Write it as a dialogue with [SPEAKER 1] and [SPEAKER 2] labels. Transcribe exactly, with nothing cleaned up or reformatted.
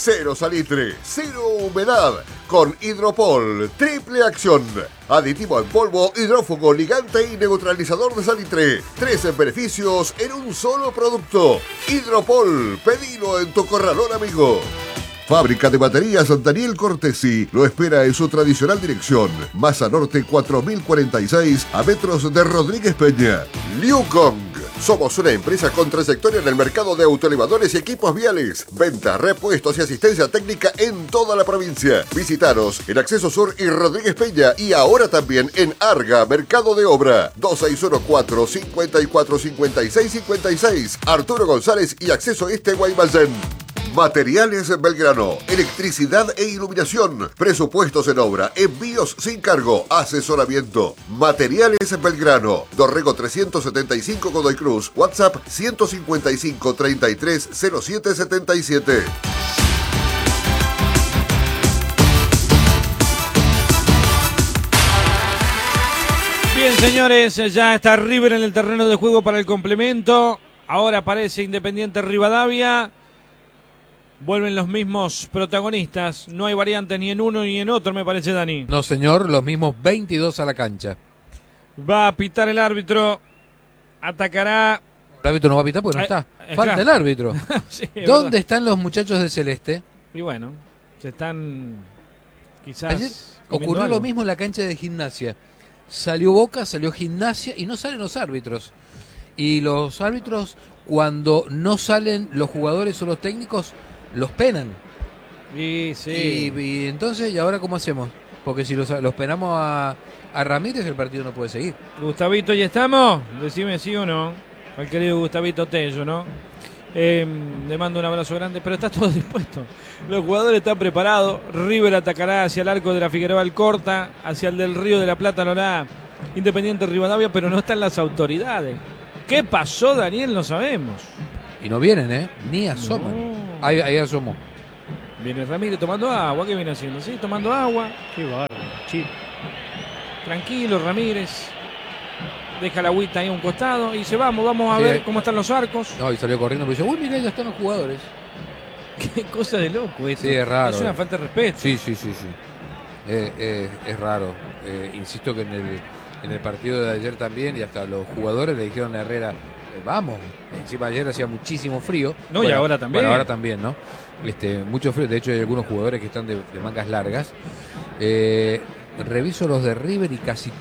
[SPEAKER 1] Cero salitre, cero humedad. Con Hidropol, triple acción. Aditivo en polvo, hidrófugo, ligante y neutralizador de salitre. Tres beneficios en un solo producto. Hidropol, pedilo en tu corralón amigo. Fábrica de baterías Daniel Cortesi lo espera en su tradicional dirección. Masa Norte cuatro mil cuarenta y seis a metros de Rodríguez Peña. Liukong. Somos una empresa con trayectoria en el mercado de autoelevadores y equipos viales. Venta, repuestos y asistencia técnica en toda la provincia. Visítanos en Acceso Sur y Rodríguez Peña y ahora también en Arga, Mercado de Obra. dos seis uno cuatro, cinco cuatro cinco seis cinco seis. Arturo González y Acceso Este Guaymallén. Materiales Belgrano, electricidad e iluminación, presupuestos en obra, envíos sin cargo, asesoramiento. Materiales Belgrano, Dorrego trescientos setenta y cinco Godoy Cruz, WhatsApp ciento cincuenta y cinco, treinta y tres, cero siete setenta y siete.
[SPEAKER 2] Bien, señores, ya está River en el terreno de juego para el complemento. Ahora aparece Independiente Rivadavia. Vuelven los mismos protagonistas. No hay variantes ni en uno ni en otro, me parece, Dani.
[SPEAKER 3] No, señor, los mismos veintidós a la cancha.
[SPEAKER 2] Va a pitar el árbitro. Atacará.
[SPEAKER 3] El árbitro no va a pitar porque no
[SPEAKER 2] eh,
[SPEAKER 3] está.
[SPEAKER 2] eh,
[SPEAKER 3] Falta
[SPEAKER 2] claro.
[SPEAKER 3] el árbitro.
[SPEAKER 2] Sí,
[SPEAKER 3] ¿Dónde
[SPEAKER 2] verdad.
[SPEAKER 3] están los muchachos de Celeste?
[SPEAKER 2] Y bueno, se están quizás...
[SPEAKER 3] Ayer
[SPEAKER 2] comiendo
[SPEAKER 3] ocurrió
[SPEAKER 2] algo.
[SPEAKER 3] lo mismo en la cancha de Gimnasia. Salió Boca, salió Gimnasia y no salen los árbitros. Y los árbitros, cuando no salen los jugadores o los técnicos, los penan.
[SPEAKER 2] Y sí.
[SPEAKER 3] Y, y entonces, ¿y ahora cómo hacemos? Porque si los, los penamos a, a Ramírez, el partido no puede seguir.
[SPEAKER 2] Gustavito, ¿ya estamos? Decime sí o no. Al querido Gustavito Tello, ¿no? Eh, le mando un abrazo grande, pero está todo dispuesto. Los jugadores están preparados. River atacará hacia el arco de la Figueroa Alcorta, hacia el del Río de la Plata lo hará Independiente Rivadavia, pero no están las autoridades. ¿Qué pasó, Daniel? No sabemos.
[SPEAKER 3] Y no vienen, ¿eh? Ni asoman.
[SPEAKER 2] No.
[SPEAKER 3] Ahí, ahí asomó.
[SPEAKER 2] Viene Ramírez tomando agua. ¿Qué viene haciendo? Sí, tomando agua.
[SPEAKER 4] Qué bárbaro, chico.
[SPEAKER 2] Tranquilo, Ramírez. Deja la agüita ahí a un costado y se vamos, vamos a
[SPEAKER 3] Sí,
[SPEAKER 2] ver
[SPEAKER 3] eh.
[SPEAKER 2] cómo están los arcos.
[SPEAKER 3] No, y salió corriendo y dice, uy, mira, ya están los jugadores.
[SPEAKER 2] Qué cosa de loco esto.
[SPEAKER 3] Sí, es raro.
[SPEAKER 2] Es una falta de respeto.
[SPEAKER 3] Sí, sí, sí, sí. Eh, eh, es raro. Eh, insisto que en el, en el partido de ayer también, y hasta los jugadores le dijeron a Herrera, eh, vamos. Encima ayer hacía muchísimo frío.
[SPEAKER 2] No, y ahora también.
[SPEAKER 3] Bueno, ahora también, ¿no? Este, mucho frío. De hecho, hay algunos jugadores que están de, de mangas largas. Eh, reviso los de River y casi